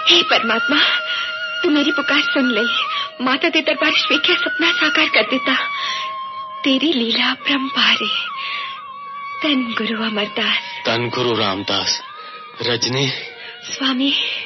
हे परमात्मा, तू मेरी पुकार सुन ले। माता दे दरबार स्वेख्या सपना साकार कर देता। तेरी लीला अपरंपार है। धन गुरु अमरदास, धन गुरु रामदास। रजनी, स्वामी